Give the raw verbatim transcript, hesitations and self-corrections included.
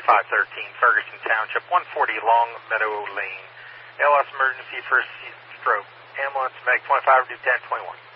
five thirteen, Ferguson Township, one forty Long Meadow Lane. L S emergency for stroke. Ambulance, Meg twenty-five, do ten twenty-one.